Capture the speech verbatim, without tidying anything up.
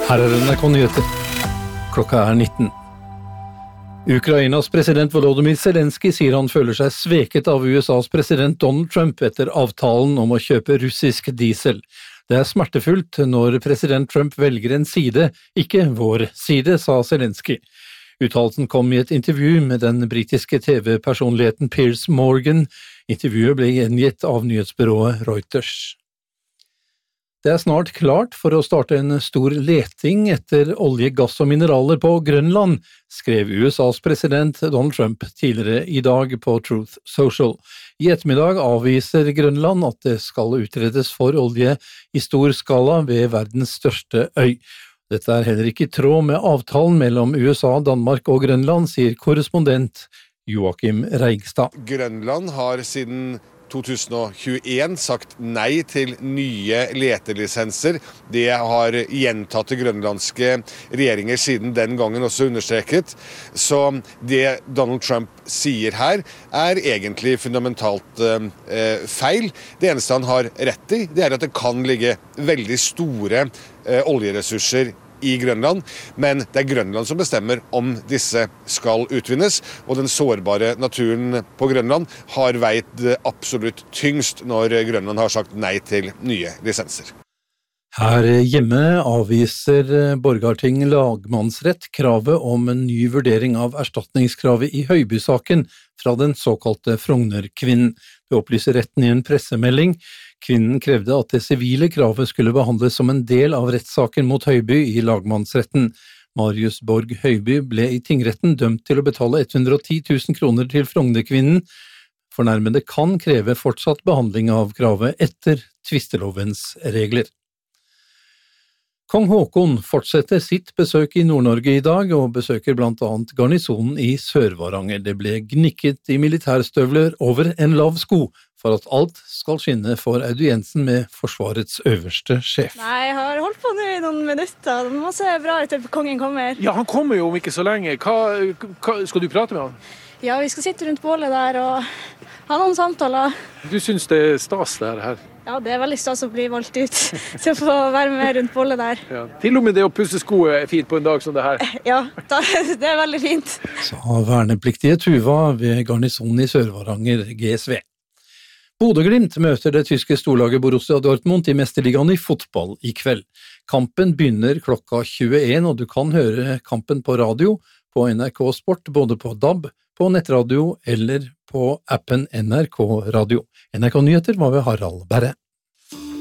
Her er N R K Nyheter. Klokka er nitten. Ukrainas president Volodymyr Zelensky sier han føler seg sveket av U S A's president Donald Trump etter avtalen om å kjøpe russisk diesel. Det er smertefullt når president Trump velger en side, ikke vår side, sa Zelensky. Uttalelsen kom i et intervju med den britiske T V-personligheten Piers Morgan. Intervjuet ble gjengitt av nyhetsbyrået Reuters. Det er snart klart for å starte en stor leting etter olje, gass og mineraler på Grønland, skrev U S A's president Donald Trump tidligere i dag på Truth Social. I ettermiddag avviser Grønland at det skal utredes for olje i stor skala ved verdens største øy. Dette er heller ikke i tråd med avtalen mellom U S A, Danmark og Grønland, sier korrespondent Joakim Reigstad. Grønland har siden to tusen og tjueen sagt nei til nye letelisenser. Det har gjentatte grønlandske regjeringer siden den gangen også understreket. Så det Donald Trump sier her er egentlig fundamentalt eh, feil. Det eneste han har rett i, det er at det kan ligge veldig store eh, oljeressurser i Grønland, men det er Grønland som bestemmer om disse skal utvinnes, og den sårbare naturen på Grønland har veid absolutt tyngst når Grønland har sagt nei til nye lisenser. Her hjemme avviser Borgarting lagmannsrett kravet om en ny vurdering av erstatningskravet i Høyby-saken fra den såkalte Frogner-kvinnen. Det opplyser retten i en pressemelding. Kvinnen krevde at det sivile kravet skulle behandles som en del av rettssaken mot Høyby i lagmannsretten. Marius Borg Høyby ble i tingretten dømt til å betale hundre og ti tusen kroner til Frogner-kvinnen. Fornærmede kan kreve fortsatt behandling av kravet etter tvistelovens regler. Kong Håkon fortsetter sitt besøk i Nord-Norge i dag og besøker blant annet garnisonen i Sør-Varanger. Det ble gnikket i militærstøvler over en lav sko for at alt skal skinne for audiensen med Forsvarets øverste sjef. Nei, jeg har holdt på nå i noen minutter. Det må se bra ut til kongen kommer. Ja, han kommer jo om ikke så lenge. Hva, hva skal du prate med han? Ja, vi skal sitte rundt bålet der og ha noen samtaler. Du synes det er stas det her? Ja, det er veldig stas å bli valgt ut til å få være med rundt bollet der. Ja. Til og med det å pusse sko er fint på en dag som det her. Ja, det er veldig fint. Sa vernepliktige Tuva ved garnisonen i Sør-Varanger, G S V. Bodø/Glimt møter det tyske storlaget Borussia Dortmund i mesterligaen i fotball i kveld. Kampen begynner klokka tjueen, og du kan høre kampen på radio på N R K Sport, både på D A B, på nettradio eller på appen N R K Radio. N R K Nyheter var ved Harald Berre.